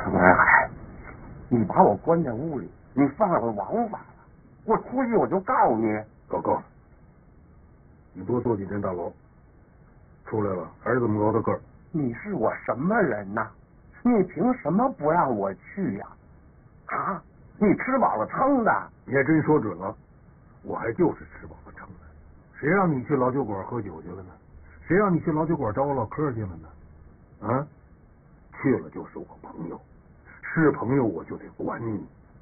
哎，你把我关在屋里，你犯了王法了。我出去我就告你。 够，你多坐几天大牢，出来了还是这么高的个儿。 你是我什么人呐？你凭什么不让我去呀？啊，你吃饱了撑的。 你还真说准了，我还就是吃饱了撑的。谁让你去老酒馆喝酒去了呢？谁让你去老酒馆找我唠嗑去了呢？啊，去了就是我朋友，是朋友我就得管你。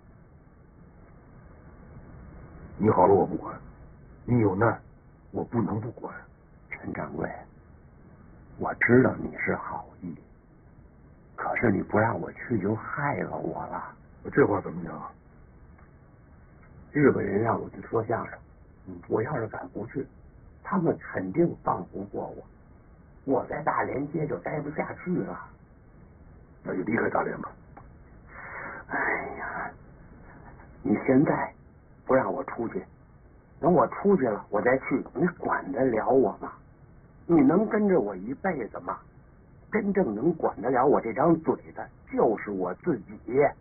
你好了我不管，你有难我不能不管。 陈掌柜，我知道你是好意，可是你不让我去就害了我了。 这话怎么讲？ 日本人让我去说相声，我要是敢不去，他们肯定放不过我，我在大连街就待不下去了。 那就离开大连吧。 哎呀，你现在不让我出去，等我出去了我再去，你管得了我吗？你能跟着我一辈子吗？真正能管得了我这张嘴的就是我自己。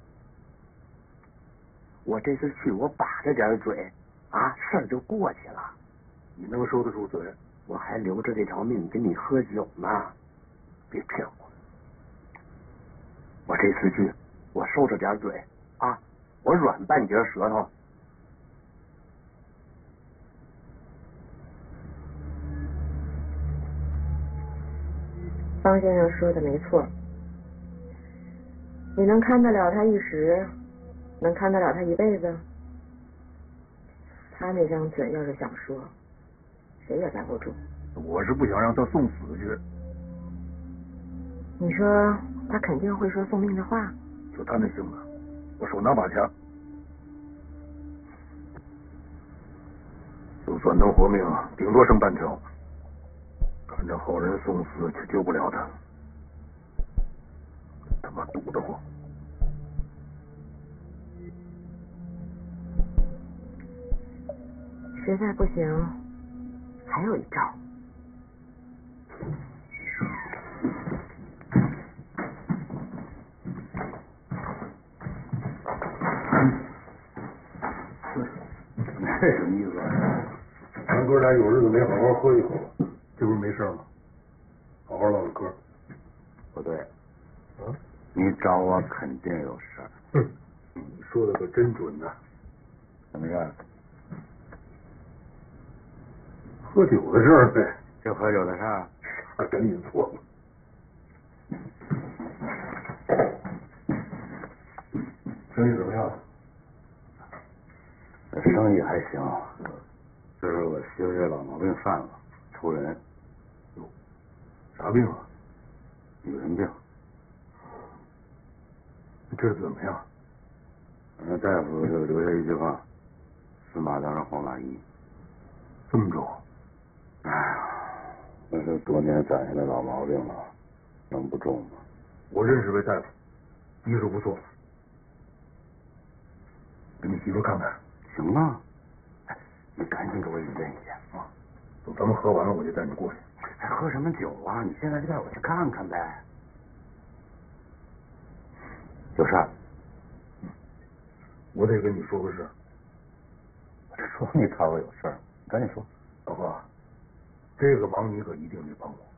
我这次去我把着点嘴啊，事儿就过去了。 你能收得住嘴？ 我还留着这条命跟你喝酒呢。别骗我，我这次去我收着点嘴啊，我软半截舌头。 方先生说的没错，你能看得了他一时，能看得了他一辈子？他那张嘴要是想说，谁也拦不住。 我是不想让他送死去。 你说他肯定会说送命的话？ 就他那性子，我手拿把掐，就算能活命，顶多剩半条。看着好人送死，却救不了他，他妈堵得慌。 实在不行，还有一招。 这什么意思啊？咱哥俩有日子没好好喝一口，这不是没事吗？好好唠唠嗑。 不对，你找我肯定有事儿。 哼，你说的可真准呐。 怎么样？ 喝酒的事儿呗。 就喝酒的事儿？ 真你错了。生意怎么样？ 生意还行，就是我媳妇这老毛病犯了，抽人。 哟，啥病啊？ 女人病。 这怎么样？ 那大夫就留下一句话：死马当成活马医。 这么重？ 哎呀，那是多年攒下的老毛病了，能不重吗？ 我认识位大夫，医术不错，给你媳妇看看。 行啊，你赶紧给我引荐引荐啊！等咱们喝完了，我就带你过去。 还喝什么酒啊？你现在就带我去看看呗。有事儿？ 我得跟你说个事。 我这说你找我有事儿，赶紧说。 老婆，这个忙你可一定得帮我。